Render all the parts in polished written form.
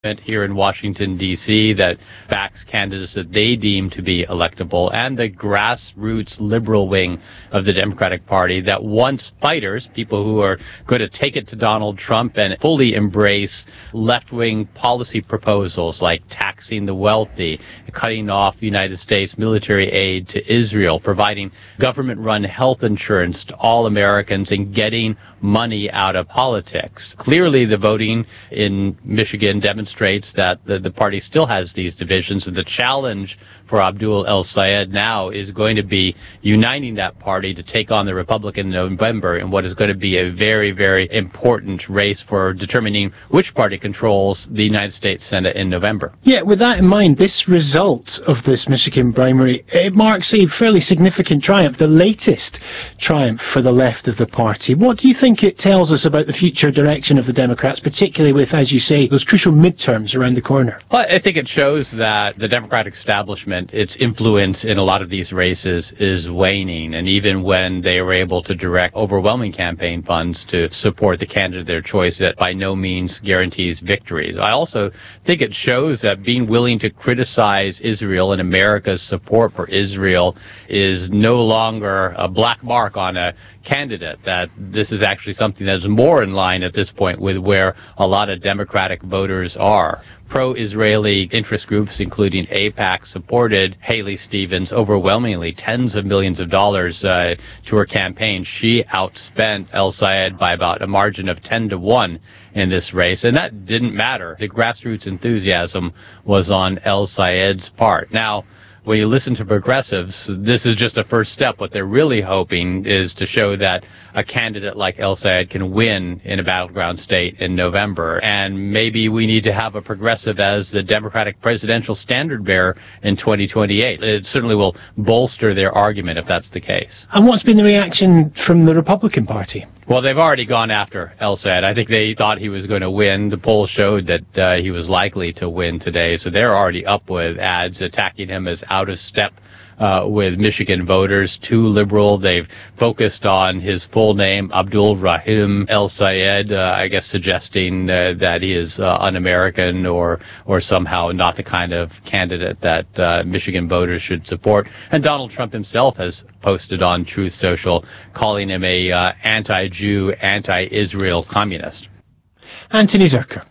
here in Washington, D.C. that backs candidates that they deem to be electable, and the grassroots liberal wing of the Democratic Party that wants fighters, people who are going to take it to Donald Trump and fully embrace left-wing policy proposals like taxing the wealthy, cutting off United States military aid to Israel, providing government-run health insurance to all Americans, and getting money out of politics. Clearly, the voting in Michigan demonstrates that the party still has these divisions, and the challenge for Abdul El-Sayed now is going to be uniting that party to take on the Republican in November in what is going to be a very, very important race for determining which party controls the United States Senate in November. Yeah, with that in mind, this result of this Michigan primary, it marks a fairly significant triumph, the latest triumph for the left of the party. What do you think it tells us about the future direction of the Democrats, particularly with, as you say, those crucial midterms around the corner? Well, I think it shows that the Democratic establishment, its influence in a lot of these races is waning, and even when they were able to direct overwhelming campaign funds to support the candidate of their choice, that by no means guarantees victories. I also think it shows that being willing to criticize Israel and America's support for Israel is no longer a black mark on a candidate, that this is actually something that is more in line at this point with where a lot of Democratic voters are. Pro-Israeli interest groups, including AIPAC, supported Haley Stevens overwhelmingly, tens of millions of dollars to her campaign. She outspent El-Sayed by about a margin of 10-1 in this race, and that didn't matter. The grassroots enthusiasm was on El-Sayed's part. Now, when you listen to progressives, this is just a first step. What they're really hoping is to show that a candidate like El-Sayed can win in a battleground state in November. And maybe we need to have a progressive as the Democratic presidential standard bearer in 2028. It certainly will bolster their argument if that's the case. And what's been the reaction from the Republican Party? Well, they've already gone after El-Sayed. I think they thought he was going to win. The poll showed that he was likely to win today, so they're already up with ads attacking him as out of step with Michigan voters, too liberal. They've focused on his full name, Abdul Rahim El-Sayed, I guess suggesting that he is un-American or somehow not the kind of candidate that Michigan voters should support. And Donald Trump himself has posted on Truth Social calling him a anti-Jew, anti-Israel communist. Anthony Zurcher.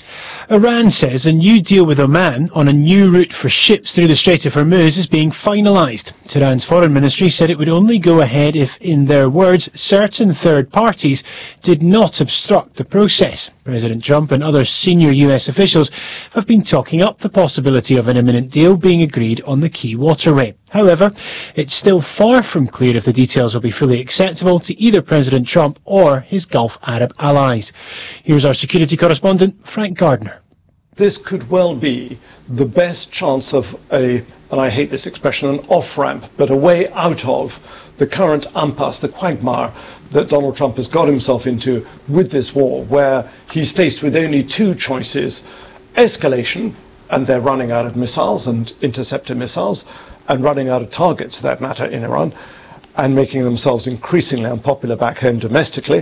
Iran says a new deal with Oman on a new route for ships through the Strait of Hormuz is being finalised. Tehran's foreign ministry said it would only go ahead if, in their words, certain third parties did not obstruct the process. President Trump and other senior US officials have been talking up the possibility of an imminent deal being agreed on the key waterway. However, it's still far from clear if the details will be fully acceptable to either President Trump or his Gulf Arab allies. Here's our security correspondent, Frank Gardner. This could well be the best chance of and I hate this expression, an off-ramp, but a way out of the current impasse, the quagmire that Donald Trump has got himself into with this war, where he's faced with only two choices: escalation, and they're running out of missiles and interceptor missiles, and running out of targets, for that matter, in Iran, and making themselves increasingly unpopular back home domestically,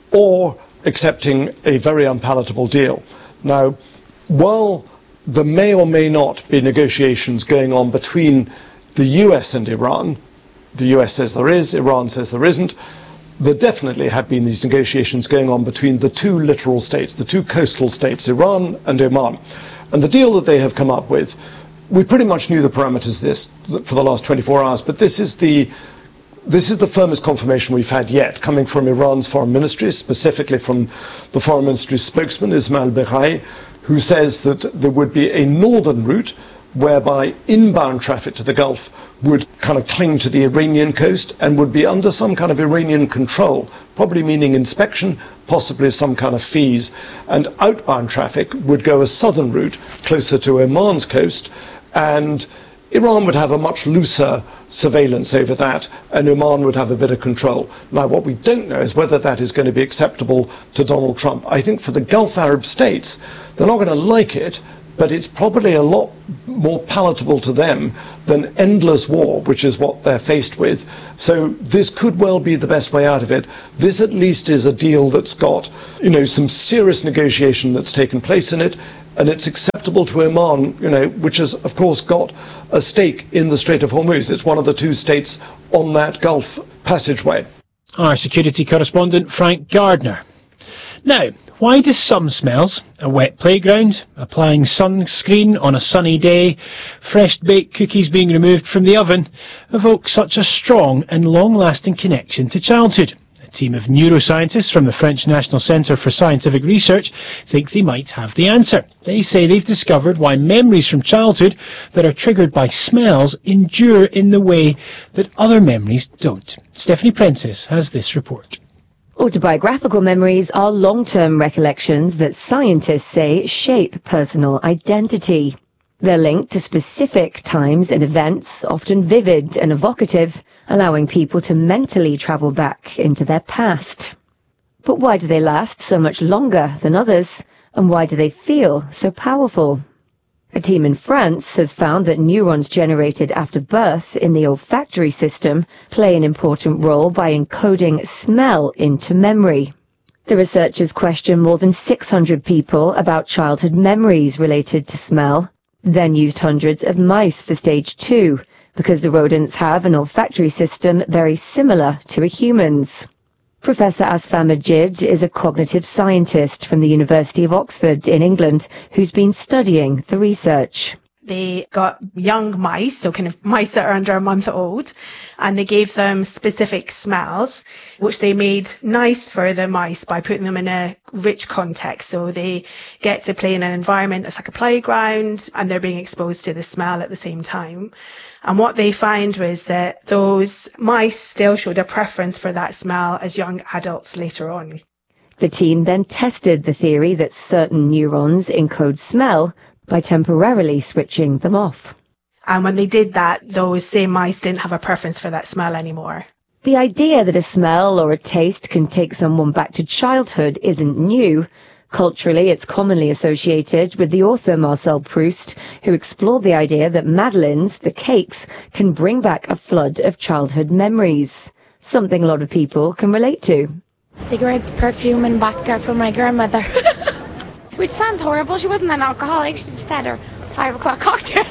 or accepting a very unpalatable deal. Now, while there may or may not be negotiations going on between the US and Iran, the US says there is, Iran says there isn't, there definitely have been these negotiations going on between the two littoral states, the two coastal states, Iran and Oman. And the deal that they have come up with, we pretty much knew the parameters of this for the last 24 hours, but this is the firmest confirmation we've had yet, coming from Iran's foreign ministry, specifically from the foreign ministry's spokesman, Ismail Beghai, who says that there would be a northern route whereby inbound traffic to the Gulf would kind of cling to the Iranian coast and would be under some kind of Iranian control, probably meaning inspection, possibly some kind of fees, and outbound traffic would go a southern route closer to Oman's coast, and Iran would have a much looser surveillance over that, and Oman would have a bit of control. Now, what we don't know is whether that is going to be acceptable to Donald Trump. I think for the Gulf Arab states, they're not going to like it, but it's probably a lot more palatable to them than endless war, which is what they're faced with. So this could well be the best way out of it. This at least is a deal that's got, some serious negotiation that's taken place in it. and it's acceptable to Oman, which has, of course, got a stake in the Strait of Hormuz. It's one of the two states on that Gulf passageway. Our security correspondent, Frank Gardner. Now, why do some smells, a wet playground, applying sunscreen on a sunny day, fresh-baked cookies being removed from the oven, evoke such a strong and long-lasting connection to childhood? A team of neuroscientists from the French National Centre for Scientific Research think they might have the answer. They say they've discovered why memories from childhood that are triggered by smells endure in the way that other memories don't. Stephanie Prentice has this report. Autobiographical memories are long-term recollections that scientists say shape personal identity. They're linked to specific times and events, often vivid and evocative, allowing people to mentally travel back into their past. But why do they last so much longer than others, and why do they feel so powerful? A team in France has found that neurons generated after birth in the olfactory system play an important role by encoding smell into memory. The researchers questioned more than 600 people about childhood memories related to smell, then used hundreds of mice for stage 2, because the rodents have an olfactory system very similar to a human's. Professor Asfa Majid is a cognitive scientist from the University of Oxford in England who's been studying the research. They got young mice, so kind of mice that are under a month old, and they gave them specific smells, which they made nice for the mice by putting them in a rich context. So they get to play in an environment that's like a playground, and they're being exposed to the smell at the same time. And what they found was that those mice still showed a preference for that smell as young adults later on. The team then tested the theory that certain neurons encode smell by temporarily switching them off. And when they did that, those same mice didn't have a preference for that smell anymore. The idea that a smell or a taste can take someone back to childhood isn't new. Culturally, it's commonly associated with the author Marcel Proust, who explored the idea that madeleines, the cakes, can bring back a flood of childhood memories, something a lot of people can relate to. Cigarettes, perfume and vodka from my grandmother. Which sounds horrible, she wasn't an alcoholic, she just had her 5 o'clock cocktail.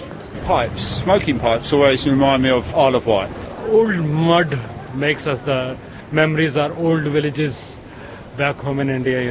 Pipes, smoking pipes always remind me of Isle of Wight. Old mud makes us the memories are old villages back home in India,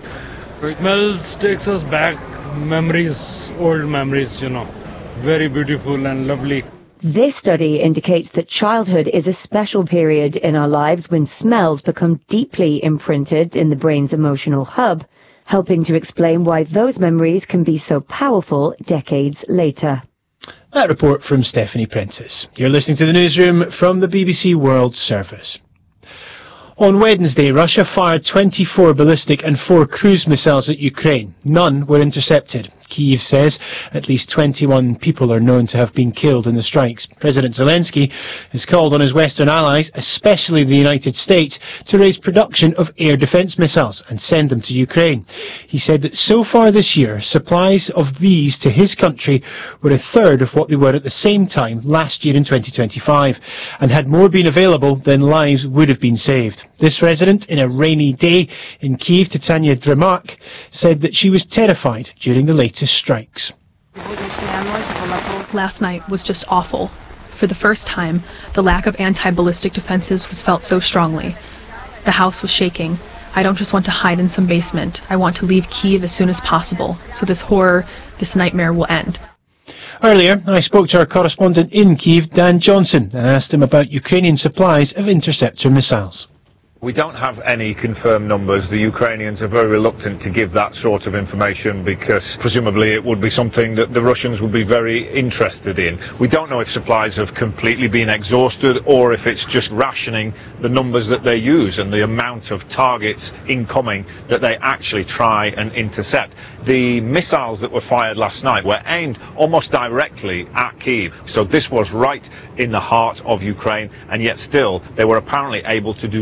Smells takes us back memories, old memories, Very beautiful and lovely. This study indicates that childhood is a special period in our lives when smells become deeply imprinted in the brain's emotional hub, helping to explain why those memories can be so powerful decades later. That report from Stephanie Prentice. You're listening to the newsroom from the BBC World Service. On Wednesday, Russia fired 24 ballistic and 4 cruise missiles at Ukraine. None were intercepted. Kyiv says at least 21 people are known to have been killed in the strikes. President Zelensky has called on his Western allies, especially the United States, to raise production of air defence missiles and send them to Ukraine. He said that so far this year, supplies of these to his country were a third of what they were at the same time last year in 2025, and had more been available, then lives would have been saved. This resident, in a rainy day in Kyiv, Titania Dremark, said that she was terrified during the latest strikes. Last night was just awful. For the first time, the lack of anti-ballistic defenses was felt so strongly. The house was shaking. I don't just want to hide in some basement. I want to leave Kyiv as soon as possible, so this horror, this nightmare will end. Earlier, I spoke to our correspondent in Kyiv, Dan Johnson, and asked him about Ukrainian supplies of interceptor missiles. We don't have any confirmed numbers. The Ukrainians are very reluctant to give that sort of information because presumably it would be something that the Russians would be very interested in. We don't know if supplies have completely been exhausted or if it's just rationing the numbers that they use and the amount of targets incoming that they actually try and intercept. The missiles that were fired last night were aimed almost directly at Kyiv. So this was right in the heart of Ukraine, and yet still they were apparently able to do nothing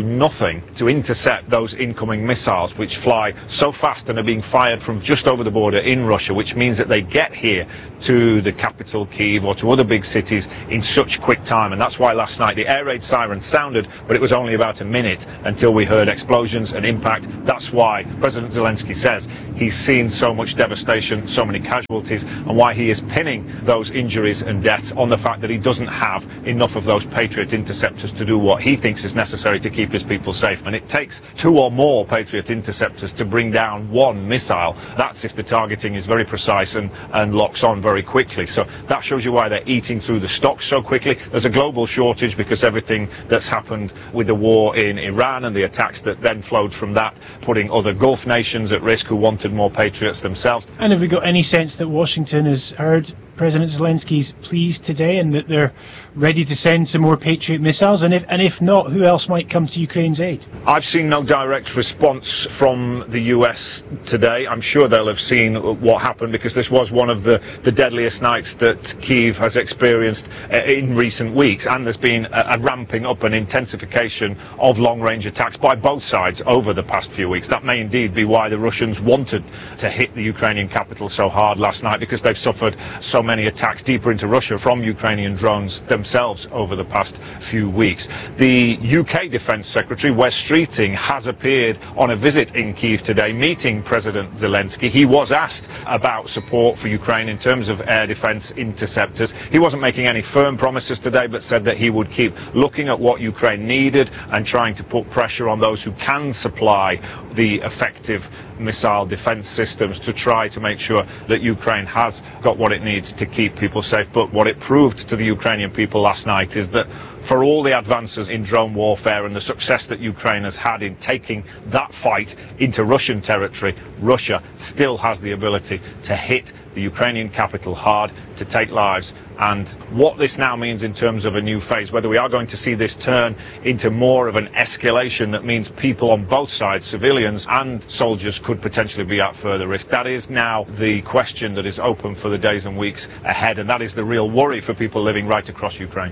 nothing to intercept those incoming missiles which fly so fast and are being fired from just over the border in Russia, which means that they get here to the capital Kyiv or to other big cities in such quick time. And that's why last night the air raid siren sounded, but it was only about a minute until we heard explosions and impact. That's why President Zelensky says he's seen so much devastation, so many casualties, and why he is pinning those injuries and deaths on the fact that he doesn't have enough of those Patriot interceptors to do what he thinks is necessary to keep his people safe. And it takes 2 or more Patriot interceptors to bring down one missile. That's if the targeting is very precise and locks on very quickly. So that shows you why they're eating through the stocks so quickly. There's a global shortage because everything that's happened with the war in Iran and the attacks that then flowed from that, putting other Gulf nations at risk who wanted more Patriots themselves. And have we got any sense that Washington has heard President Zelensky's pleas today and that they're ready to send some more Patriot missiles? And if not, who else might come to Ukraine's aid? I've seen no direct response from the US today. I'm sure they'll have seen what happened, because this was one of the deadliest nights that Kyiv has experienced in recent weeks, and there's been a ramping up and intensification of long-range attacks by both sides over the past few weeks. That may indeed be why the Russians wanted to hit the Ukrainian capital so hard last night, because they've suffered so many attacks deeper into Russia from Ukrainian drones themselves over the past few weeks. The UK Defence Secretary, Wes Streeting, has appeared on a visit in Kyiv today, meeting President Zelensky. He was asked about support for Ukraine in terms of air defence interceptors. He wasn't making any firm promises today, but said that he would keep looking at what Ukraine needed and trying to put pressure on those who can supply the effective missile defence systems to try to make sure that Ukraine has got what it needs to keep people safe. But what it proved to the Ukrainian people last night is that for all the advances in drone warfare and the success that Ukraine has had in taking that fight into Russian territory, Russia still has the ability to hit the Ukrainian capital hard, to take lives. And what this now means in terms of a new phase, whether we are going to see this turn into more of an escalation that means people on both sides, civilians and soldiers, could potentially be at further risk, that is now the question that is open for the days and weeks ahead, and that is the real worry for people living right across Ukraine.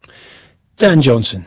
Dan Johnson.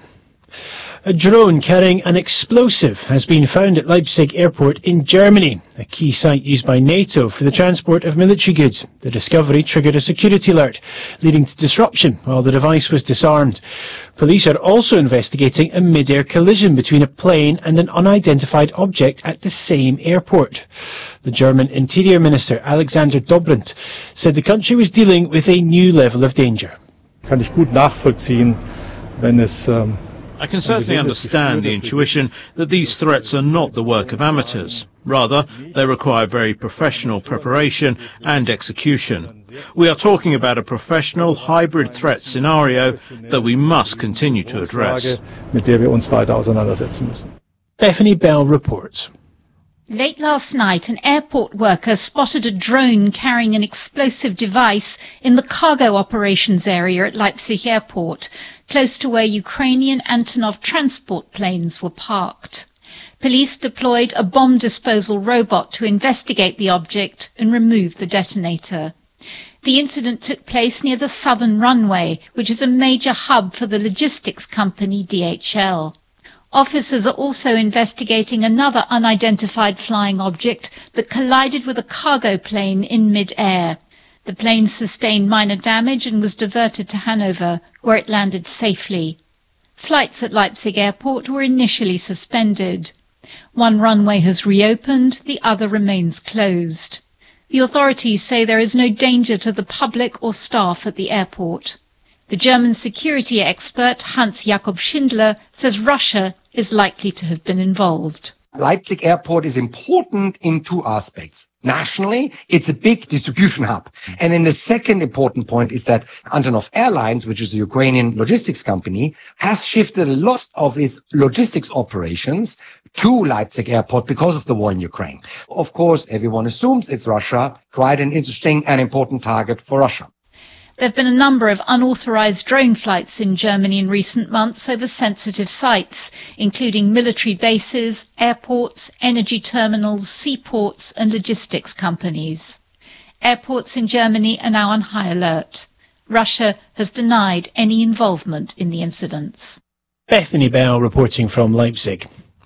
A drone carrying an explosive has been found at Leipzig Airport in Germany, a key site used by NATO for the transport of military goods. The discovery triggered a security alert, leading to disruption while the device was disarmed. Police are also investigating a mid-air collision between a plane and an unidentified object at the same airport. The German Interior Minister, Alexander Dobrindt, said the country was dealing with a new level of danger. Kann ich gut nachvollziehen, wenn es I can certainly understand the intuition that these threats are not the work of amateurs. Rather, they require very professional preparation and execution. We are talking about a professional hybrid threat scenario that we must continue to address. mit der wir uns weiter auseinandersetzen müssen. Bethany Bell reports. Late last night, an airport worker spotted a drone carrying an explosive device in the cargo operations area at Leipzig Airport, close to where Ukrainian Antonov transport planes were parked. Police deployed a bomb disposal robot to investigate the object and remove the detonator. The incident took place near the southern runway, which is a major hub for the logistics company DHL. Officers are also investigating another unidentified flying object that collided with a cargo plane in mid-air. The plane sustained minor damage and was diverted to Hanover, where it landed safely. Flights at Leipzig Airport were initially suspended. One runway has reopened, the other remains closed. The authorities say there is no danger to the public or staff at the airport. The German security expert Hans-Jakob Schindler says Russia is likely to have been involved. Leipzig Airport is important in two aspects. Nationally, it's a big distribution hub. And then the second important point is that Antonov Airlines, which is a Ukrainian logistics company, has shifted a lot of its logistics operations to Leipzig Airport because of the war in Ukraine. Of course, everyone assumes it's Russia, quite an interesting and important target for Russia. There have been a number of unauthorized drone flights in Germany in recent months over sensitive sites, including military bases, airports, energy terminals, seaports and logistics companies. Airports in Germany are now on high alert. Russia has denied any involvement in the incidents. Bethany Bell reporting from Leipzig.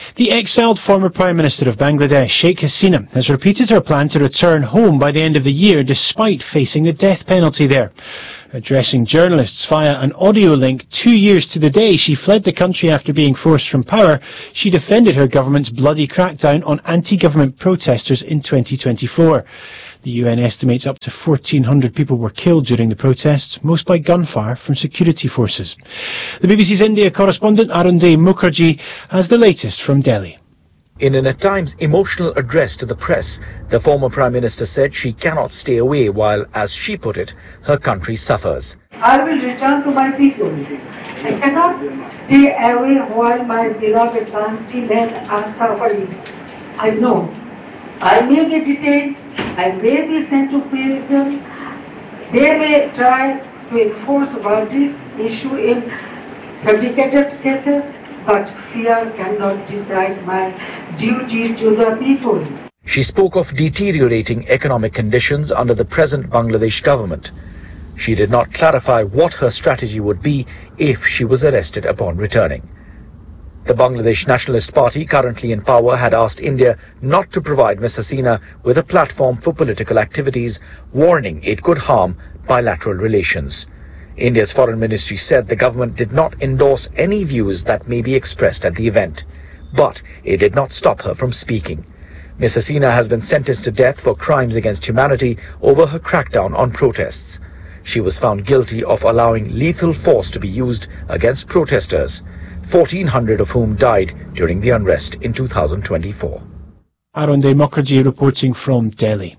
The exiled former Prime Minister of Bangladesh, Sheikh Hasina, has repeated her plan to return home by the end of the year despite facing the death penalty there. Addressing journalists via an audio link 2 years to the day she fled the country after being forced from power, she defended her government's bloody crackdown on anti-government protesters in 2024. The UN estimates up to 1,400 people were killed during the protests, most by gunfire from security forces. The BBC's India correspondent Arunday Mukherjee has the latest from Delhi. In an at times emotional address to the press, the former Prime Minister said she cannot stay away while, as she put it, her country suffers. I will return to my people. I cannot stay away while my beloved countrymen are suffering. I know I may be detained, I may be sent to prison, they may try to enforce verdicts, issue in fabricated cases, but fear cannot decide my duty to the people. She spoke of deteriorating economic conditions under the present Bangladesh government. She did not clarify what her strategy would be if she was arrested upon returning. The Bangladesh Nationalist Party, currently in power, had asked India not to provide Ms. Hasina with a platform for political activities, warning it could harm bilateral relations. India's foreign ministry said the government did not endorse any views that may be expressed at the event, but it did not stop her from speaking. Ms. Hasina has been sentenced to death for crimes against humanity over her crackdown on protests. She was found guilty of allowing lethal force to be used against protesters, 1,400 of whom died during the unrest in 2024. Arunday Mukherjee reporting from Delhi.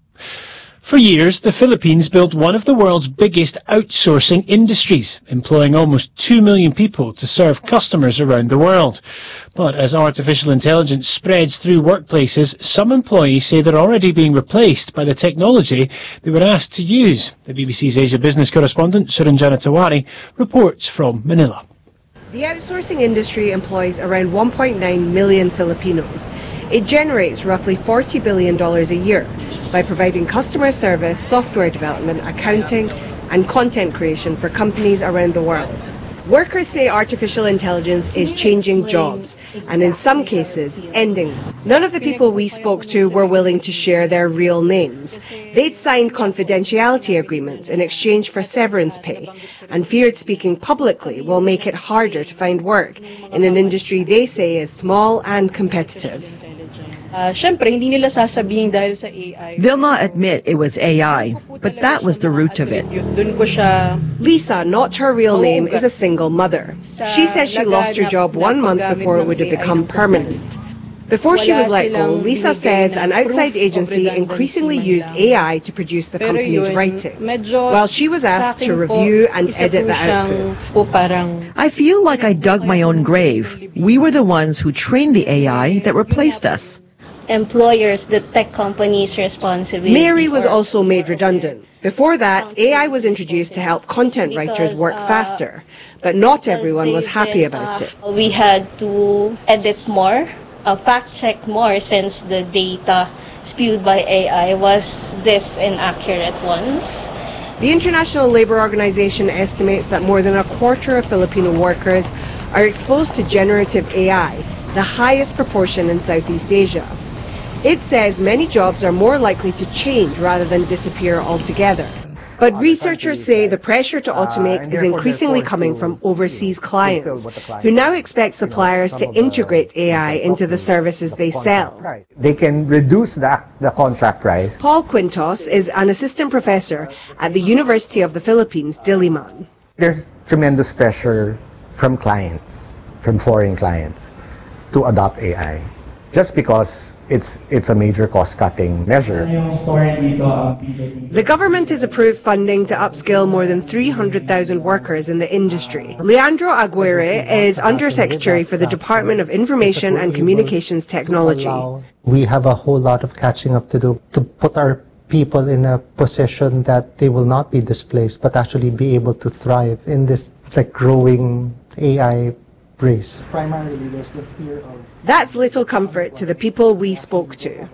For years, the Philippines built one of the world's biggest outsourcing industries, employing almost 2 million people to serve customers around the world. But as artificial intelligence spreads through workplaces, some employees say they're already being replaced by the technology they were asked to use. The BBC's Asia business correspondent, Suranjana Tawari, reports from Manila. The outsourcing industry employs around 1.9 million Filipinos. It generates roughly $40 billion a year by providing customer service, software development, accounting, and content creation for companies around the world. Workers say artificial intelligence is changing jobs, and in some cases, ending them. None of the people we spoke to were willing to share their real names. They'd signed confidentiality agreements in exchange for severance pay, and feared speaking publicly will make it harder to find work in an industry they say is small and competitive. They'll not admit it was AI, but that was the root of it. Lisa, not her real name, is a single mother. She says she lost her job 1 month before it would have become permanent. Before she was let go, Lisa says an outside agency increasingly used AI to produce the company's writing, while she was asked to review and edit the output. I feel like I dug my own grave. We were the ones who trained the AI that replaced us. Employers, the tech companies' responsibility. Mary was also made redundant. Before that, AI was introduced to help content writers work faster, but not everyone was happy about it. We had to edit more, fact-check more, since the data spewed by AI was this inaccurate ones. The International Labour Organization estimates that more than a quarter of Filipino workers are exposed to generative AI, the highest proportion in Southeast Asia. It says many jobs are more likely to change rather than disappear altogether. But researchers say the pressure to automate is increasingly coming from overseas clients, who now expect suppliers to integrate AI into the services they sell. They can reduce the contract price. Paul Quintos is an assistant professor at the University of the Philippines, Diliman. There's tremendous pressure from clients, from foreign clients, to adopt AI, just because it's a major cost-cutting measure. The government has approved funding to upskill more than 300,000 workers in the industry. Leandro Aguirre is Undersecretary for the Department of Information and Communications Technology. We have a whole lot of catching up to do to put our people in a position that they will not be displaced, but actually be able to thrive in this growing AI race. Primarily, there's the fear of... That's little comfort to the people we spoke to.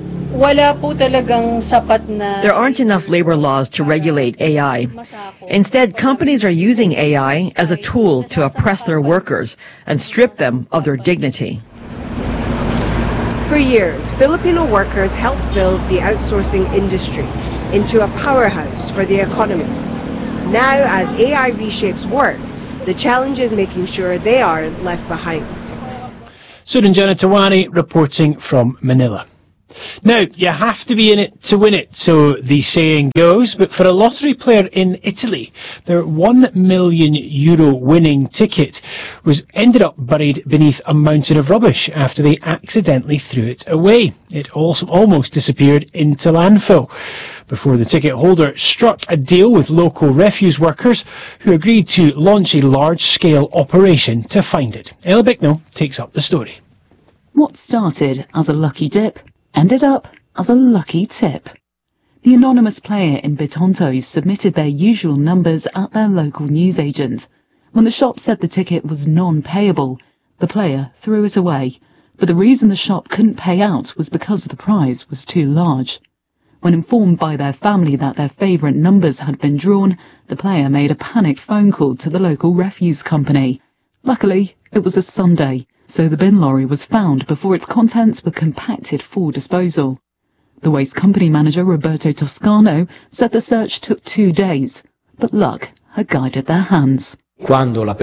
There aren't enough labor laws to regulate AI. Instead, companies are using AI as a tool to oppress their workers and strip them of their dignity. For years, Filipino workers helped build the outsourcing industry into a powerhouse for the economy. Now, as AI reshapes work, the challenge is making sure they aren't left behind. Suranjana Tawani reporting from Manila. Now, you have to be in it to win it, so the saying goes, but for a lottery player in Italy, their €1 million winning ticket ended up buried beneath a mountain of rubbish after they accidentally threw it away. It also almost disappeared into landfill before the ticket holder struck a deal with local refuse workers who agreed to launch a large-scale operation to find it. Ella Bicknell takes up the story. What started as a lucky dip ended up as a lucky tip. The anonymous player in Bitonto submitted their usual numbers at their local newsagent. When the shop said the ticket was non-payable, the player threw it away, but the reason the shop couldn't pay out was because the prize was too large. When informed by their family that their favourite numbers had been drawn, the player made a panicked phone call to the local refuse company. Luckily, it was a Sunday, so the bin lorry was found before its contents were compacted for disposal. The waste company manager, Roberto Toscano, said the search took 2 days, but luck had guided their hands. When the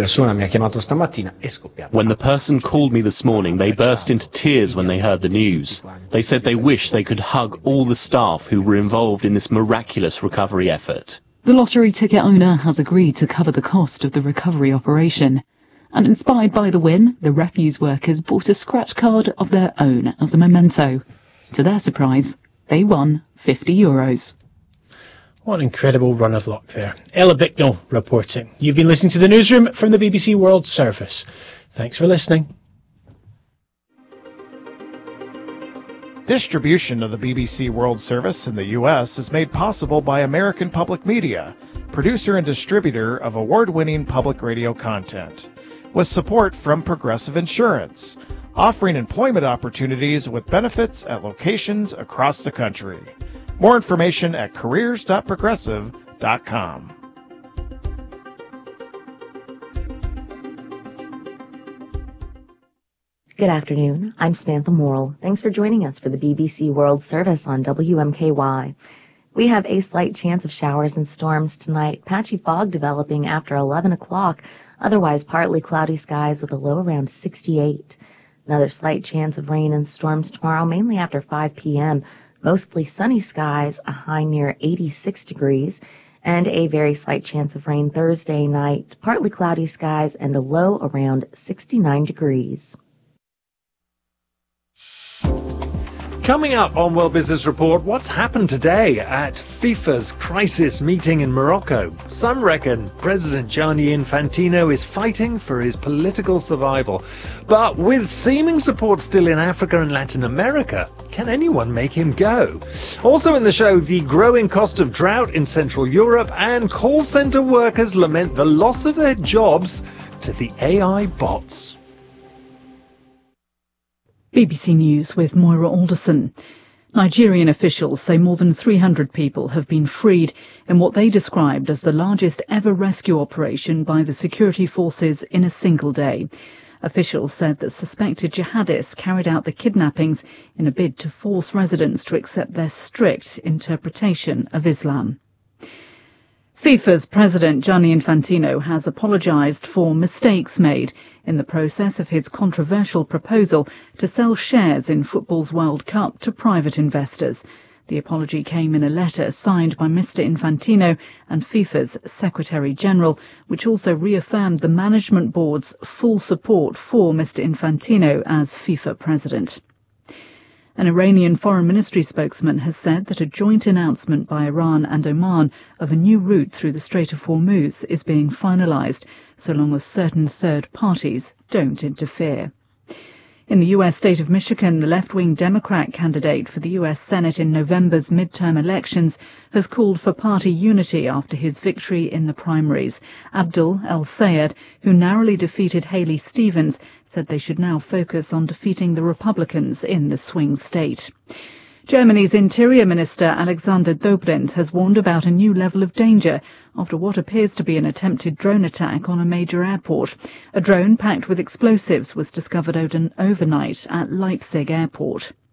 person called me this morning, they burst into tears when they heard the news. They said they wish they could hug all the staff who were involved in this miraculous recovery effort. The lottery ticket owner has agreed to cover the cost of the recovery operation. And inspired by the win, the refuse workers bought a scratch card of their own as a memento. To their surprise, they won €50. What an incredible run of luck there. Ella Bicknell reporting. You've been listening to the newsroom from the BBC World Service. Thanks for listening. Distribution of the BBC World Service in the U.S. is made possible by American Public Media, producer and distributor of award-winning public radio content, with support from Progressive Insurance, offering employment opportunities with benefits at locations across the country. More information at careers.progressive.com. Good afternoon. I'm Samantha Morrill. Thanks for joining us for the BBC World Service on WMKY. We have a slight chance of showers and storms tonight. Patchy fog developing after 11 o'clock. Otherwise, partly cloudy skies with a low around 68. Another slight chance of rain and storms tomorrow, mainly after 5 p.m. Mostly sunny skies, a high near 86 degrees. And a very slight chance of rain Thursday night. Partly cloudy skies and a low around 69 degrees. Coming up on World Business Report, what's happened today at FIFA's crisis meeting in Morocco? Some reckon President Gianni Infantino is fighting for his political survival. But with seeming support still in Africa and Latin America, can anyone make him go? Also in the show, the growing cost of drought in Central Europe, and call center workers lament the loss of their jobs to the AI bots. BBC News with Moira Alderson. Nigerian officials say more than 300 people have been freed in what they described as the largest ever rescue operation by the security forces in a single day. Officials said that suspected jihadists carried out the kidnappings in a bid to force residents to accept their strict interpretation of Islam. FIFA's president Gianni Infantino has apologised for mistakes made in the process of his controversial proposal to sell shares in football's World Cup to private investors. The apology came in a letter signed by Mr. Infantino and FIFA's Secretary General, which also reaffirmed the management board's full support for Mr. Infantino as FIFA president. An Iranian Foreign Ministry spokesman has said that a joint announcement by Iran and Oman of a new route through the Strait of Hormuz is being finalised, so long as certain third parties don't interfere. In the U.S. state of Michigan, the left-wing Democrat candidate for the U.S. Senate in November's midterm elections has called for party unity after his victory in the primaries. Abdul El-Sayed, who narrowly defeated Haley Stevens, said they should now focus on defeating the Republicans in the swing state. Germany's Interior Minister Alexander Dobrindt has warned about a new level of danger after what appears to be an attempted drone attack on a major airport. A drone packed with explosives was discovered overnight at Leipzig Airport.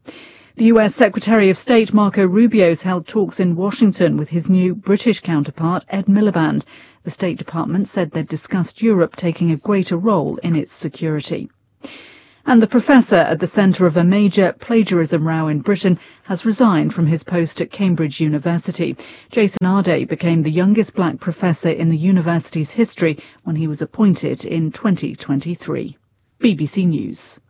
The US Secretary of State Marco Rubio has held talks in Washington with his new British counterpart Ed Miliband. The State Department said they'd discussed Europe taking a greater role in its security. And the professor at the centre of a major plagiarism row in Britain has resigned from his post at Cambridge University. Jason Arday became the youngest black professor in the university's history when he was appointed in 2023. BBC News.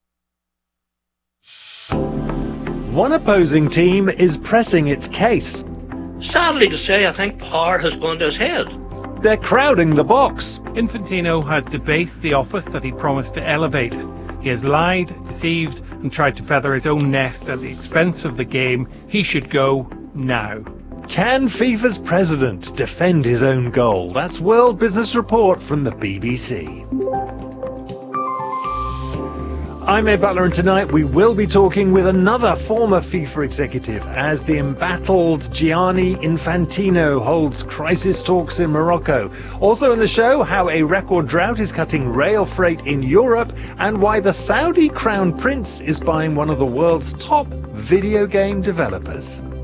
One opposing team is pressing its case. Sadly to say, I think power has gone to his head. They're crowding the box. Infantino has debased the office that he promised to elevate. He has lied, deceived, and tried to feather his own nest at the expense of the game. He should go now. Can FIFA's president defend his own goal? That's World Business Report from the BBC. I'm Ed Butler, and tonight we will be talking with another former FIFA executive as the embattled Gianni Infantino holds crisis talks in Morocco. Also in the show, how a record drought is cutting rail freight in Europe and why the Saudi crown prince is buying one of the world's top video game developers.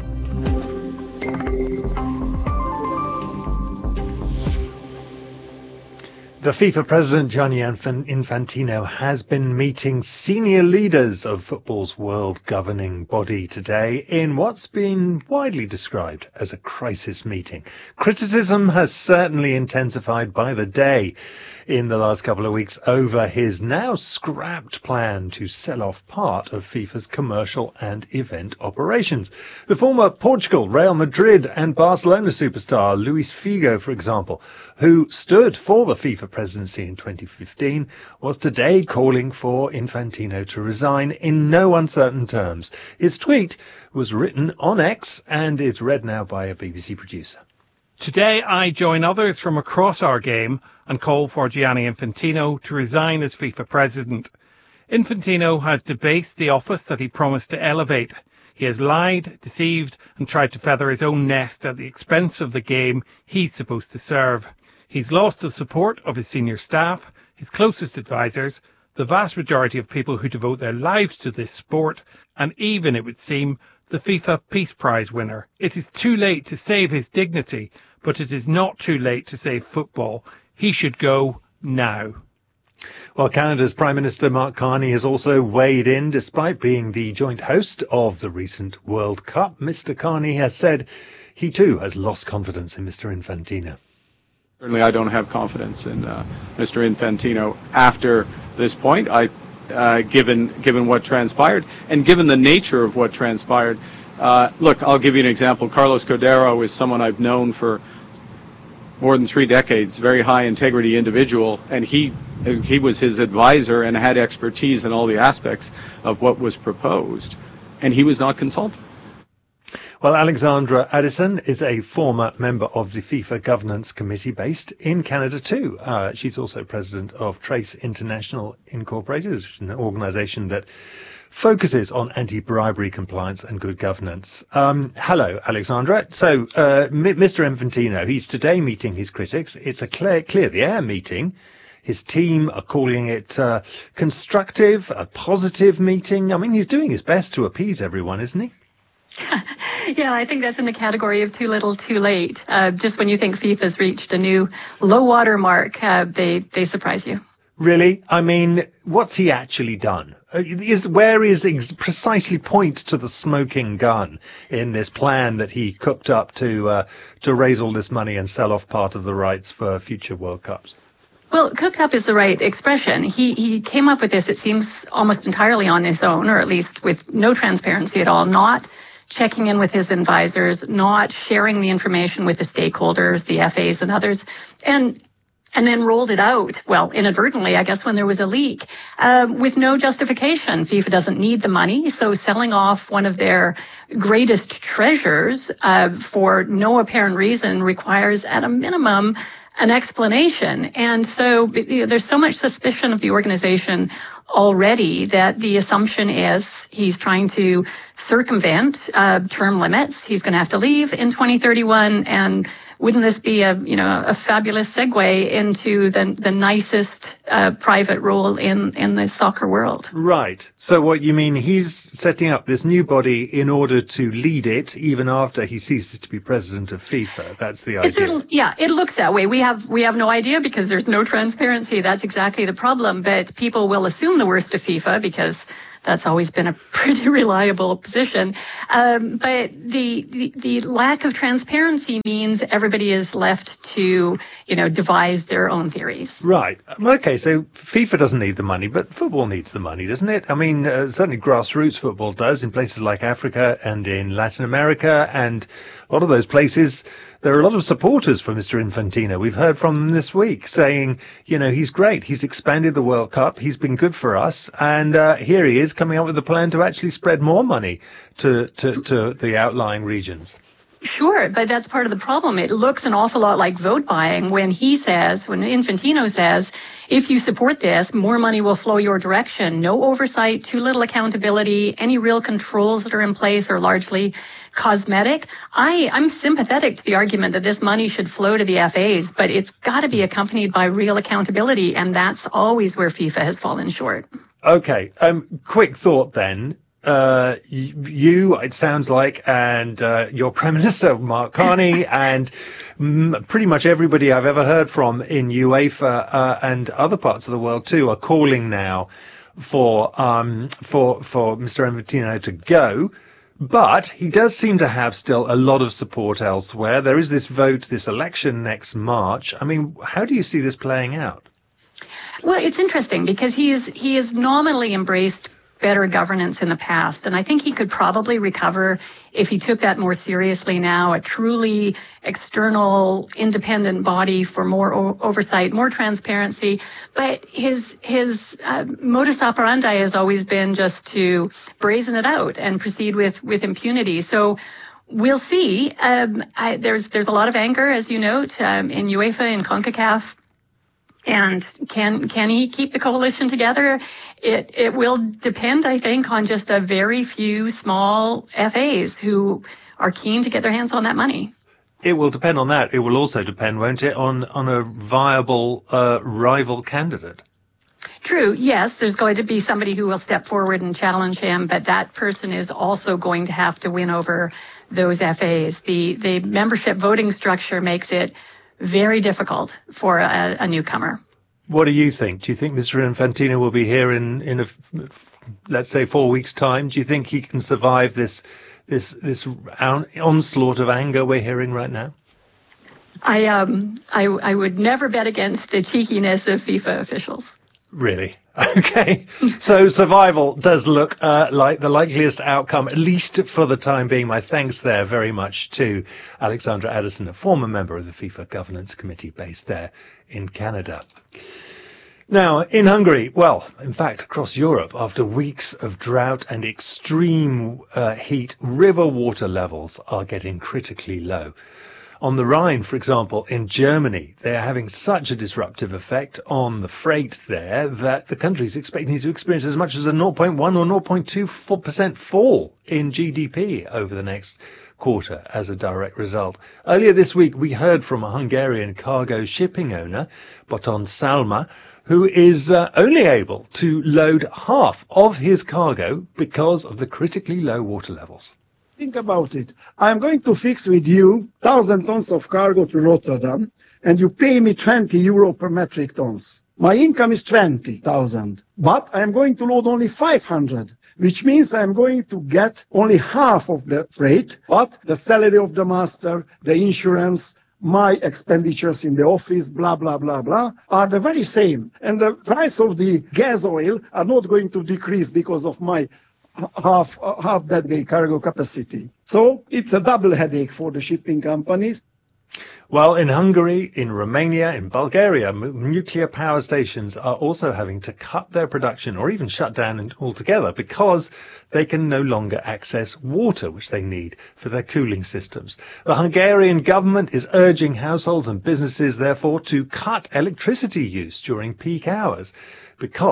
The FIFA president, Gianni Infantino, has been meeting senior leaders of football's world governing body today in what's been widely described as a crisis meeting. Criticism has certainly intensified by the day in the last couple of weeks over his now scrapped plan to sell off part of FIFA's commercial and event operations. The former Portugal, Real Madrid and Barcelona superstar Luis Figo, for example, who stood for the FIFA presidency in 2015, was today calling for Infantino to resign in no uncertain terms. His tweet was written on X and is read now by a BBC producer. Today I join others from across our game and call for Gianni Infantino to resign as FIFA president. Infantino has debased the office that he promised to elevate. He has lied, deceived and tried to feather his own nest at the expense of the game he's supposed to serve. He's lost the support of his senior staff, his closest advisors, the vast majority of people who devote their lives to this sport, and even, it would seem, the FIFA Peace Prize winner. It is too late to save his dignity, but it is not too late to save football. He should go now. Well, Canada's Prime Minister Mark Carney has also weighed in despite being the joint host of the recent World Cup. Mr. Carney has said he too has lost confidence in Mr. Infantino. Certainly I don't have confidence in Mr. Infantino after this point. Given what transpired and given the nature of what transpired. Look, I'll give you an example. Carlos Cordero is someone I've known for more than 3 decades, very high integrity individual, and he was his advisor and had expertise in all the aspects of what was proposed, and he was not consulted. Well, Alexandra Addison is a former member of the FIFA Governance Committee based in Canada too. She's also president of Trace International Incorporated, which is an organisation that focuses on anti-bribery compliance and good governance. Hello, Alexandra. So, Mr. Infantino, he's today meeting his critics. It's a clear the air meeting. His team are calling it constructive, a positive meeting. I mean, he's doing his best to appease everyone, isn't he? Yeah, I think that's in the category of too little, too late. Just when you think FIFA's reached a new low water mark, they surprise you. Really? I mean, what's he actually done? Where is precisely point to the smoking gun in this plan that he cooked up to raise all this money and sell off part of the rights for future World Cups? Well, cooked up is the right expression. He came up with this, it seems, almost entirely on his own, or at least with no transparency at all, not checking in with his advisors, not sharing the information with the stakeholders, the FAs and others, and then rolled it out, well, inadvertently, I guess, when there was a leak, with no justification. FIFA doesn't need the money, so selling off one of their greatest treasures for no apparent reason requires, at a minimum, an explanation. And so there's so much suspicion of the organization already that the assumption is he's trying to circumvent term limits. He's going to have to leave in 2031, and wouldn't this be a fabulous segue into the nicest private role in the soccer world? Right. So what you mean, he's setting up this new body in order to lead it even after he ceases to be president of FIFA. That's the idea. It looks that way. We have no idea because there's no transparency. That's exactly the problem. But people will assume the worst of FIFA because that's always been a pretty reliable position. But the lack of transparency means everybody is left to, devise their own theories. Right. Okay, so FIFA doesn't need the money, but football needs the money, doesn't it? I mean, certainly grassroots football does in places like Africa and in Latin America, and a lot of those places, there are a lot of supporters for Mr. Infantino. We've heard from them this week saying, he's great. He's expanded the World Cup. He's been good for us. And here he is coming up with a plan to actually spread more money to the outlying regions. Sure, but that's part of the problem. It looks an awful lot like vote buying when Infantino says, if you support this, more money will flow your direction. No oversight, too little accountability, any real controls that are in place are largely cosmetic. I'm sympathetic to the argument that this money should flow to the FAs, but it's got to be accompanied by real accountability, and that's always where FIFA has fallen short. Okay, quick thought then. You, it sounds like, and your Prime Minister, Mark Carney, and pretty much everybody I've ever heard from in UEFA and other parts of the world too are calling now for Mr. Infantino to go. But he does seem to have still a lot of support elsewhere. There is this vote, this election next March. I mean, how do you see this playing out? Well, it's interesting because he has nominally embraced better governance in the past, and I think he could probably recover if he took that more seriously now, a truly external, independent body for more oversight, more transparency. But his modus operandi has always been just to brazen it out and proceed with impunity. So we'll see. There's a lot of anger, as you note, in UEFA and CONCACAF. And can he keep the coalition together? It will depend, I think, on just a very few small FAs who are keen to get their hands on that money. It will depend on that. It will also depend, won't it, on a viable rival candidate? True, yes. There's going to be somebody who will step forward and challenge him, but that person is also going to have to win over those FAs. The membership voting structure makes it very difficult for a newcomer. What do you think? Do you think Mr. Infantino will be here in let's say 4 weeks' time? Do you think he can survive this onslaught of anger we're hearing right now? I would never bet against the cheekiness of FIFA officials. Really? Okay. So survival does look like the likeliest outcome, at least for the time being. My thanks there very much to Alexandra Addison, a former member of the FIFA Governance Committee based there in Canada. Now, in Hungary, well, in fact, across Europe, after weeks of drought and extreme heat, river water levels are getting critically low. On the Rhine, for example, in Germany, they are having such a disruptive effect on the freight there that the country is expecting to experience as much as a 0.1 or 0.24% fall in GDP over the next quarter as a direct result. Earlier this week, we heard from a Hungarian cargo shipping owner, Boton Salma, who is only able to load half of his cargo because of the critically low water levels. Think about it. I'm going to fix with you 1,000 tons of cargo to Rotterdam, and you pay me 20 euro per metric tons. My income is 20,000, but I'm going to load only 500, which means I'm going to get only half of the freight, but the salary of the master, the insurance, my expenditures in the office, blah, blah, blah, blah, are the very same. And the price of the gas oil are not going to decrease because of my half that big cargo capacity. So it's a double headache for the shipping companies. Well, in Hungary, in Romania, in Bulgaria, nuclear power stations are also having to cut their production or even shut down altogether because they can no longer access water, which they need for their cooling systems. The Hungarian government is urging households and businesses, therefore, to cut electricity use during peak hours because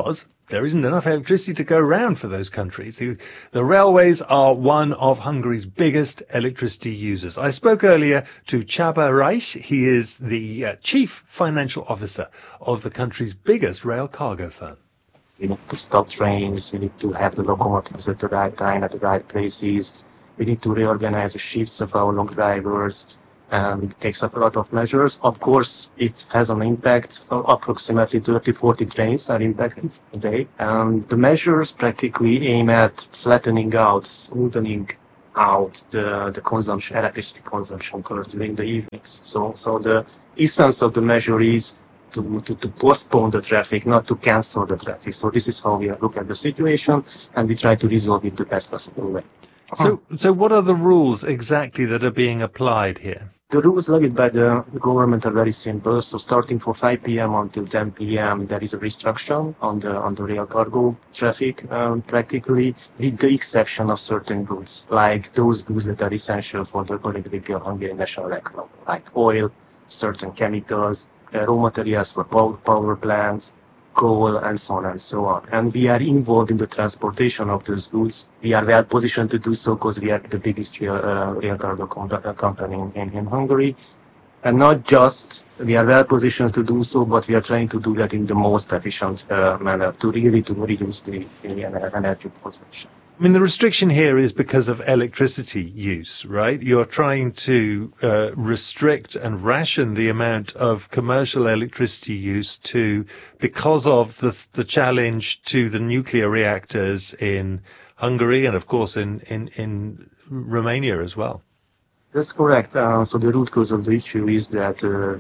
there isn't enough electricity to go around for those countries. The railways are one of Hungary's biggest electricity users. I spoke earlier to Csaba Reis. He is the chief financial officer of the country's biggest rail cargo firm. We need to stop trains. We need to have the locomotives at the right time, at the right places. We need to reorganize the shifts of our long drivers. It takes up a lot of measures. Of course, it has an impact. Approximately 30-40 trains are impacted a day. And the measures practically aim at flattening out, smoothing out the consumption, electricity consumption curve during the evenings. So the essence of the measure is to postpone the traffic, not to cancel the traffic. So this is how we look at the situation, and we try to resolve it the best possible way. So what are the rules exactly that are being applied here? The rules levied by the government are very simple. So starting from 5 p.m. until 10 p.m. there is a restriction on the rail cargo traffic, practically with the exception of certain goods, like those goods that are essential for the Hungarian national economy, like oil, certain chemicals, raw materials for power plants, coal, and so on and so on. And we are involved in the transportation of those goods. We are well positioned to do so because we are the biggest rail cargo company in Hungary. And not just we are well positioned to do so, but we are trying to do that in the most efficient manner to really reduce the energy consumption. I mean, the restriction here is because of electricity use, right? You're trying to restrict and ration the amount of commercial electricity use because of the challenge to the nuclear reactors in Hungary and, of course, in Romania as well. That's correct. So the root cause of the issue is that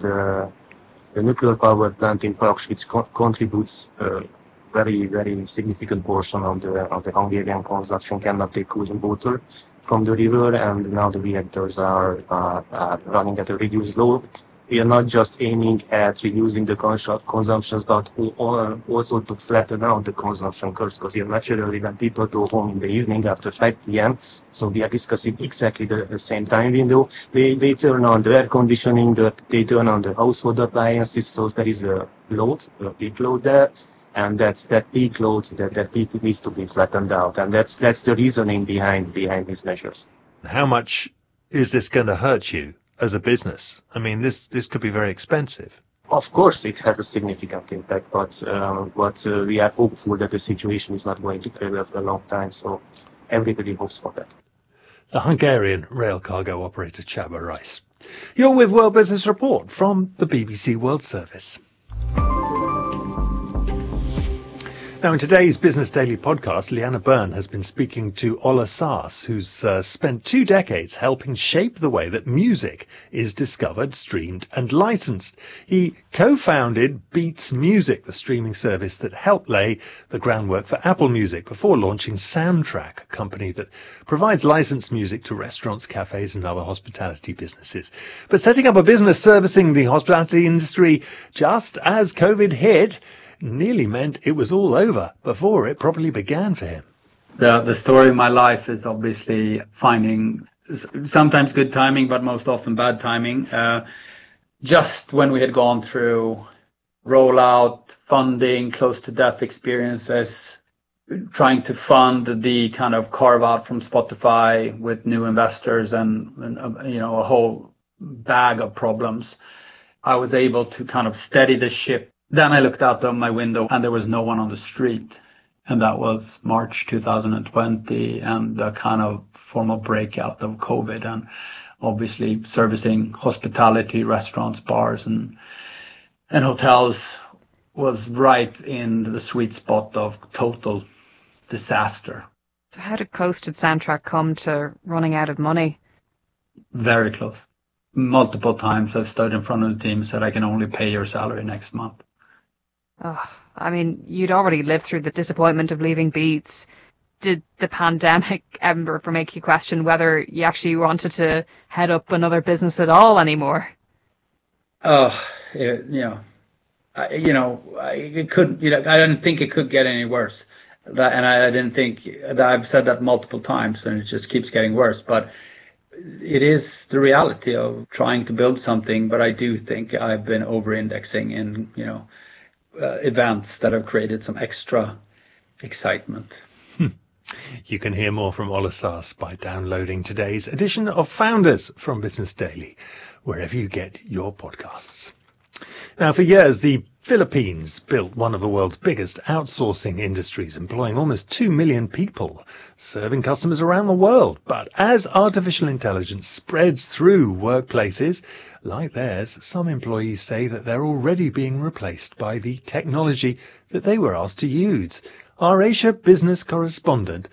the nuclear power plant in Pakšice contributes very, very significant portion of the Hungarian consumption, cannot take cooling water from the river, and now the reactors are running at a reduced load. We are not just aiming at reducing the consumptions, but also to flatten out the consumption curves, because naturally when people go home in the evening after 5 p.m., so we are discussing exactly the same time window, they turn on the air conditioning, they turn on the household appliances, so there is a peak load there. And that peak load, that peak needs to be flattened out, and that's the reasoning behind these measures. How much is this going to hurt you as a business? I mean, this could be very expensive. Of course, it has a significant impact, but we are hopeful that the situation is not going to prevail for a long time. So everybody hopes for that. The Hungarian rail cargo operator Csaba Reis. You're with World Business Report from the BBC World Service. Now, in today's Business Daily podcast, Liana Byrne has been speaking to Ola Sars, who's spent 2 decades helping shape the way that music is discovered, streamed, and licensed. He co-founded Beats Music, the streaming service that helped lay the groundwork for Apple Music before launching Soundtrack, a company that provides licensed music to restaurants, cafes, and other hospitality businesses. But setting up a business servicing the hospitality industry just as COVID hit nearly meant it was all over before it properly began for him. The story of my life is obviously finding sometimes good timing, but most often bad timing. Just when we had gone through rollout, funding, close to death experiences, trying to fund the kind of carve out from Spotify with new investors and a whole bag of problems, I was able to kind of steady the ship. Then I looked out of my window and there was no one on the street. And that was March 2020 and the kind of formal breakout of COVID, and obviously servicing hospitality, restaurants, bars and hotels was right in the sweet spot of total disaster. So how close did Soundtrack come to running out of money? Very close. Multiple times I've stood in front of the team and said, I can only pay your salary next month. Oh, I mean, you'd already lived through the disappointment of leaving Beats. Did the pandemic ever make you question whether you actually wanted to head up another business at all anymore? Oh, it couldn't. I didn't think it could get any worse. I didn't think that. I've said that multiple times, and it just keeps getting worse. But it is the reality of trying to build something. But I do think I've been over-indexing in, events that have created some extra excitement. You can hear more from Olasas by downloading today's edition of Founders from Business Daily, wherever you get your podcasts. Now, for years, the Philippines built one of the world's biggest outsourcing industries, employing almost 2 million people, serving customers around the world. But as artificial intelligence spreads through workplaces like theirs, some employees say that they're already being replaced by the technology that they were asked to use. Our Asia business correspondent,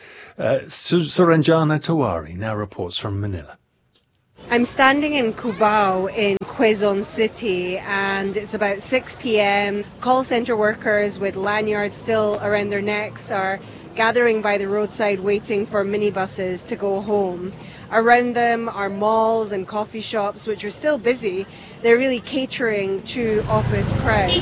Suranjana Tawari, now reports from Manila. I'm standing in Cubao in Quezon City, and it's about 6 p.m. Call center workers with lanyards still around their necks are gathering by the roadside waiting for minibuses to go home. Around them are malls and coffee shops which are still busy. They're really catering to office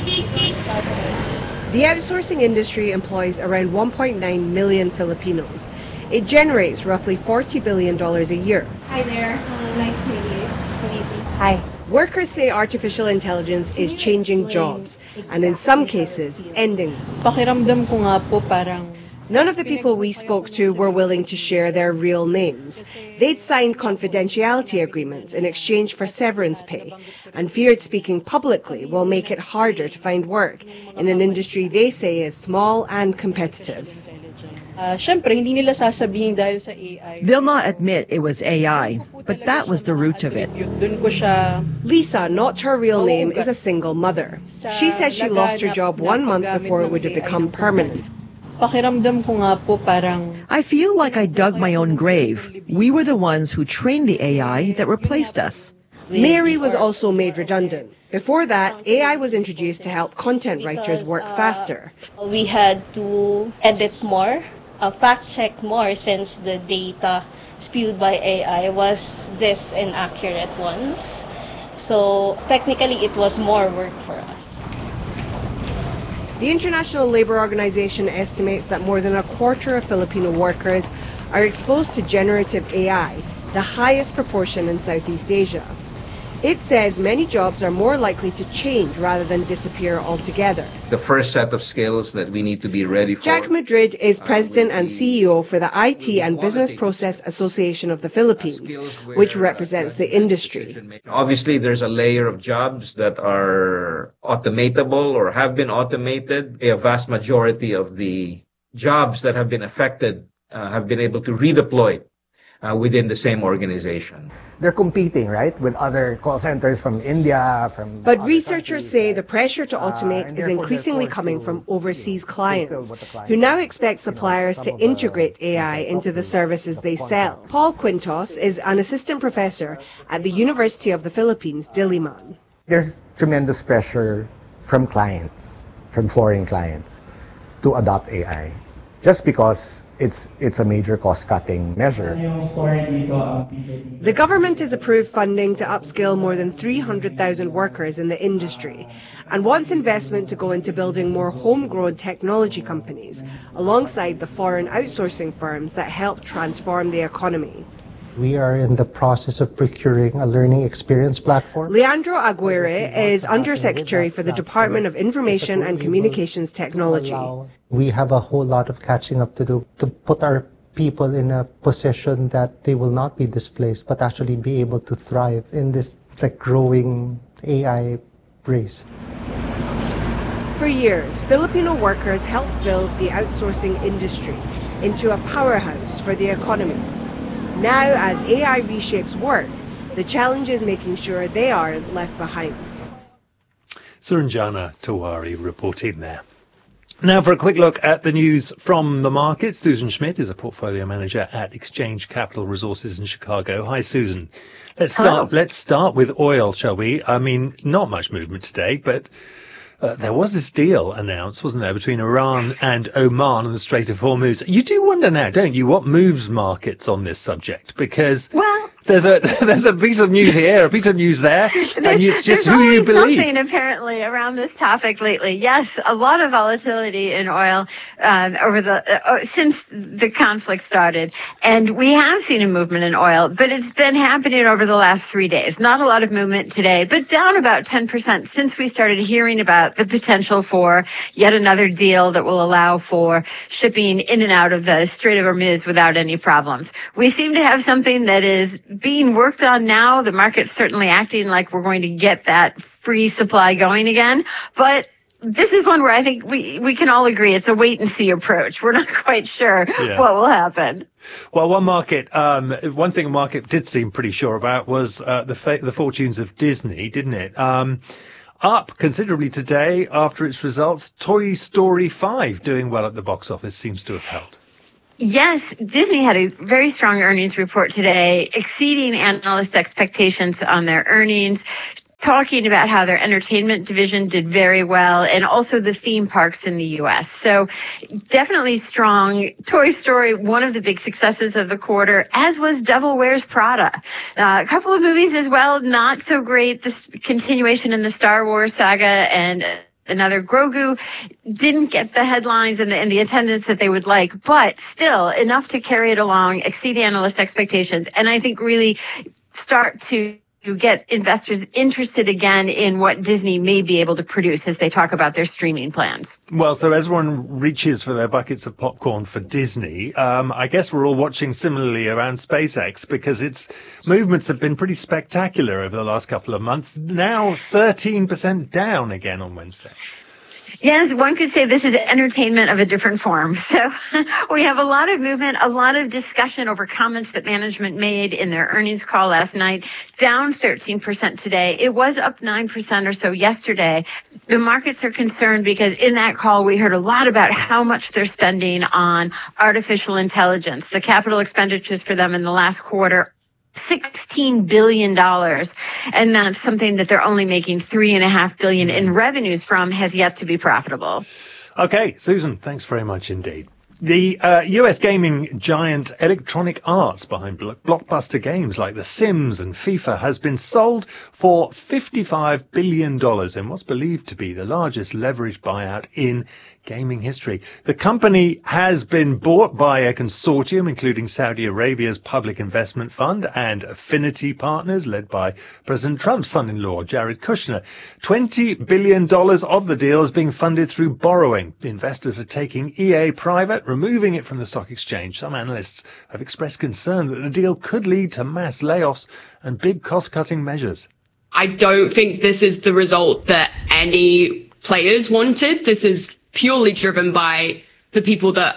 crowds. The outsourcing industry employs around 1.9 million Filipinos. It generates roughly $40 billion a year. Hi there. Nice to meet you. Good evening. Hi. Workers say artificial intelligence is changing jobs, and in some cases, ending them. Pakiramdam ko nga po parang None of the people we spoke to were willing to share their real names. They'd signed confidentiality agreements in exchange for severance pay, and feared speaking publicly will make it harder to find work in an industry they say is small and competitive. Syempre, hindi nila sasabihin dahil sa AI. They'll not admit it was AI, but that was the root of it. Dun ko siya. Lisa, not her real name, is a single mother. She says she lost her job 1 month before it would have become permanent. Pakiramdam ko nga po parang I feel like I dug my own grave. We were the ones who trained the AI that replaced us. Mary was also made redundant. Before that, AI was introduced to help content writers work faster. We had to edit more, fact-check more, since the data spewed by AI was this inaccurate ones. So technically it was more work for us. The International Labour Organization estimates that more than a quarter of Filipino workers are exposed to generative AI, the highest proportion in Southeast Asia. It says many jobs are more likely to change rather than disappear altogether. The first set of skills that we need to be ready for. Jack Madrid is president and CEO for the IT and Business Process Association of the Philippines, which represents the industry. Obviously, there's a layer of jobs that are automatable or have been automated. A vast majority of the jobs that have been affected have been able to redeploy within the same organization. They're competing, right, with other call centers from India, from... But researchers say the pressure to automate is increasingly coming from overseas clients, who now expect suppliers to integrate AI into the services they sell. Paul Quintos is an assistant professor at the University of the Philippines, Diliman. There's tremendous pressure from clients, from foreign clients, to adopt AI, just because it's a major cost-cutting measure. The government has approved funding to upskill more than 300,000 workers in the industry and wants investment to go into building more homegrown technology companies alongside the foreign outsourcing firms that help transform the economy. We are in the process of procuring a learning experience platform. Leandro Aguirre is Undersecretary for the Department of Information and Communications Technology. We have a whole lot of catching up to do to put our people in a position that they will not be displaced, but actually be able to thrive in this growing AI race. For years, Filipino workers helped build the outsourcing industry into a powerhouse for the economy. Now, as AI reshapes work, the challenge is making sure they aren't left behind. Suranjana Tawari reporting there. Now for a quick look at the news from the markets. Susan Schmidt is a portfolio manager at Exchange Capital Resources in Chicago. Hi, Susan. Let's start with oil, shall we? I mean, not much movement today, but there was this deal announced, wasn't there, between Iran and Oman and the Strait of Hormuz. You do wonder now, don't you, what moves markets on this subject? Because There's a piece of news here, a piece of news there, and it's just who you believe. There's something apparently around this topic lately. Yes, a lot of volatility in oil since the conflict started, and we have seen a movement in oil, but it's been happening over the last 3 days. Not a lot of movement today, but down about 10% since we started hearing about the potential for yet another deal that will allow for shipping in and out of the Strait of Hormuz without any problems. We seem to have something that is being worked on now. The market's certainly acting like we're going to get that free supply going again. But this is one where I think we can all agree it's a wait-and-see approach. We're not quite sure what will happen. Well, one thing the market did seem pretty sure about was the fortunes of Disney, didn't it? Up considerably today after its results. Toy Story 5 doing well at the box office seems to have helped. Yes, Disney had a very strong earnings report today, exceeding analyst expectations on their earnings, talking about how their entertainment division did very well, and also the theme parks in the U.S. So definitely strong. Toy Story, one of the big successes of the quarter, as was Devil Wears Prada. A couple of movies as well, not so great. This continuation in the Star Wars saga and another Grogu didn't get the headlines and the attendance that they would like, but still enough to carry it along, exceed analyst expectations, and I think really start to get investors interested again in what Disney may be able to produce as they talk about their streaming plans. Well, so everyone reaches for their buckets of popcorn for Disney. I guess we're all watching similarly around SpaceX because its movements have been pretty spectacular over the last couple of months. Now 13% down again on Wednesday. Yes, one could say this is entertainment of a different form. So we have a lot of movement, a lot of discussion over comments that management made in their earnings call last night, down 13% today. It was up 9% or so yesterday. The markets are concerned because in that call we heard a lot about how much they're spending on artificial intelligence. The capital expenditures for them in the last quarter, $16 billion, and that's something that they're only making $3.5 billion in revenues from, has yet to be profitable. Okay, Susan, thanks very much indeed. The US gaming giant Electronic Arts, behind blockbuster games like The Sims and FIFA, has been sold for $55 billion in what's believed to be the largest leveraged buyout in gaming history. The company has been bought by a consortium including Saudi Arabia's Public Investment Fund and Affinity Partners, led by President Trump's son-in-law, Jared Kushner. $20 billion of the deal is being funded through borrowing. The investors are taking EA private, removing it from the stock exchange. Some analysts have expressed concern that the deal could lead to mass layoffs and big cost-cutting measures. I don't think this is the result that any players wanted. This is purely driven by the people that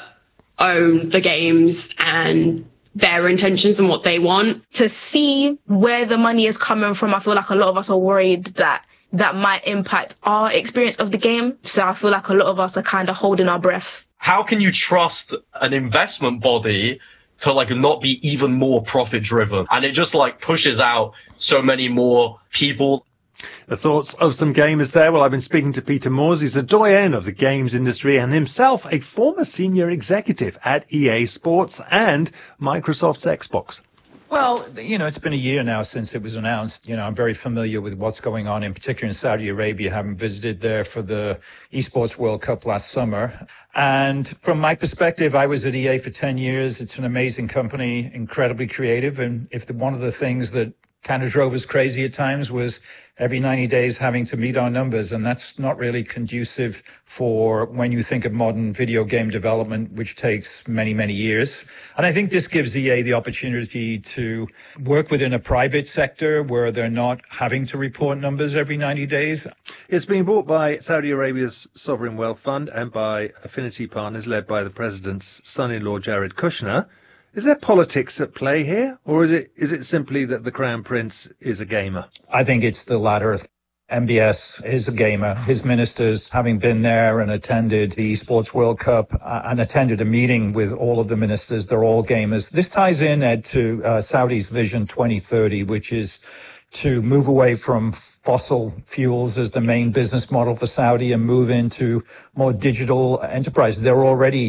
own the games and their intentions and what they want. To see where the money is coming from, I feel like a lot of us are worried that that might impact our experience of the game. So I feel like a lot of us are kind of holding our breath. How can you trust an investment body to not be even more profit driven? And it just pushes out so many more people. The thoughts of some gamers there. Well, I've been speaking to Peter Moores. He's a doyen of the games industry and himself a former senior executive at EA Sports and Microsoft's Xbox. Well, it's been a year now since it was announced. I'm very familiar with what's going on, in particular in Saudi Arabia, having visited there for the Esports World Cup last summer. And from my perspective, I was at EA for 10 years. It's an amazing company, incredibly creative. And one of the things that kind of drove us crazy at times was every 90 days having to meet our numbers, and that's not really conducive for when you think of modern video game development, which takes many, many years. And I think this gives EA the opportunity to work within a private sector where they're not having to report numbers every 90 days. It's being bought by Saudi Arabia's Sovereign Wealth Fund and by Affinity Partners, led by the president's son-in-law, Jared Kushner. Is there politics at play here, or is it simply that the Crown Prince is a gamer? I think it's the latter. MBS is a gamer. His ministers, having been there and attended the Esports World Cup and attended a meeting with all of the ministers, they're all gamers. This ties in, Ed, to Saudi's Vision 2030, which is to move away from fossil fuels as the main business model for Saudi and move into more digital enterprises. They're already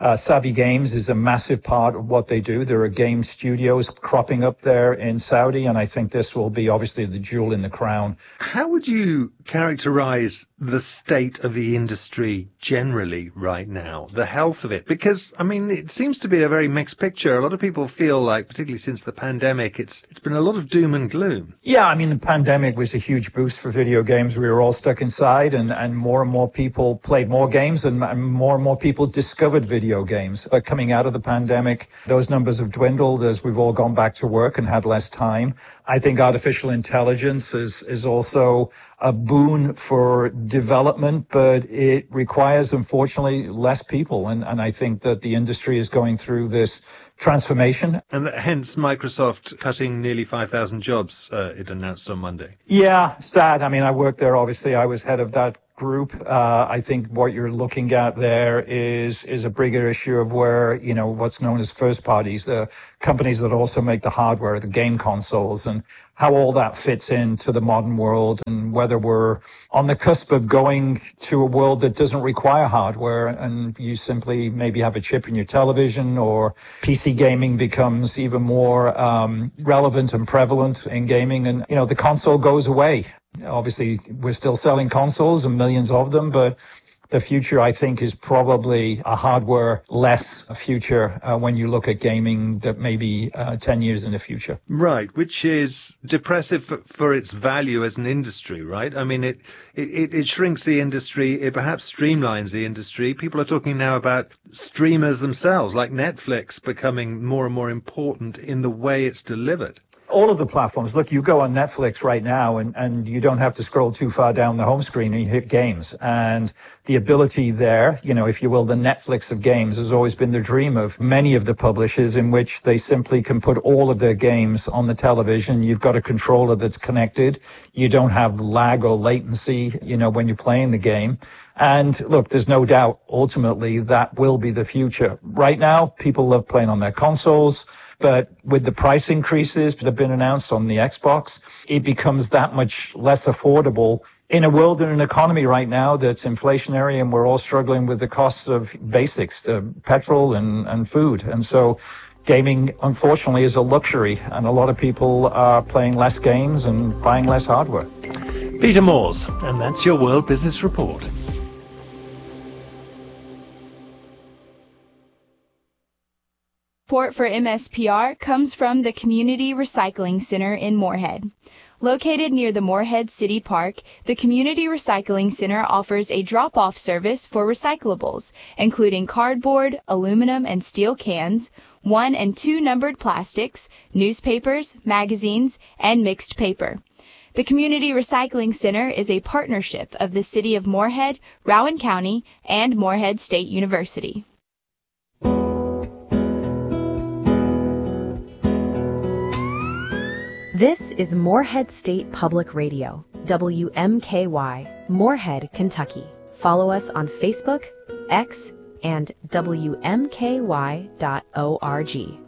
Savvy Games is a massive part of what they do. There are game studios cropping up there in Saudi, and I think this will be obviously the jewel in the crown. How would you characterize the state of the industry generally right now, the health of it? Because, I mean, it seems to be a very mixed picture. A lot of people feel like, particularly since the pandemic, it's been a lot of doom and gloom. Yeah, I mean, the pandemic was a huge boost for video games. We were all stuck inside, and more people played more games, and more people discovered video games. But coming out of the pandemic, those numbers have dwindled as we've all gone back to work and had less time. I think artificial intelligence is also a boon for development, but it requires, unfortunately, less people. And I think that the industry is going through this transformation. And hence Microsoft cutting nearly 5,000 jobs, it announced on Monday. Yeah, sad. I mean, I worked there, obviously. I was head of that group. I think what you're looking at there is a bigger issue of where, what's known as first parties, the companies that also make the hardware, the game consoles, and how all that fits into the modern world, and whether we're on the cusp of going to a world that doesn't require hardware and you simply maybe have a chip in your television, or PC gaming becomes even more relevant and prevalent in gaming, and the console goes away. Obviously, we're still selling consoles and millions of them, but the future, I think, is probably a hardware-less future when you look at gaming that maybe 10 years in the future. Right, which is depressive for its value as an industry, right? I mean, it shrinks the industry, it perhaps streamlines the industry. People are talking now about streamers themselves, like Netflix, becoming more and more important in the way it's delivered. All of the platforms. Look, you go on Netflix right now and you don't have to scroll too far down the home screen and you hit games. And the ability there, if you will, the Netflix of games has always been the dream of many of the publishers, in which they simply can put all of their games on the television. You've got a controller that's connected. You don't have lag or latency, when you're playing the game. And look, there's no doubt ultimately that will be the future. Right now, people love playing on their consoles. But with the price increases that have been announced on the Xbox, it becomes that much less affordable in a world and an economy right now that's inflationary, and we're all struggling with the costs of basics, petrol and food. And so gaming, unfortunately, is a luxury, and a lot of people are playing less games and buying less hardware. Peter Moores, and that's your World Business Report. Support for MSPR comes from the Community Recycling Center in Moorhead. Located near the Moorhead City Park, the Community Recycling Center offers a drop-off service for recyclables, including cardboard, aluminum and steel cans, 1 and 2 numbered plastics, newspapers, magazines, and mixed paper. The Community Recycling Center is a partnership of the City of Moorhead, Rowan County, and Moorhead State University. This is Moorhead State Public Radio, WMKY, Moorhead, Kentucky. Follow us on Facebook, X, and WMKY.org.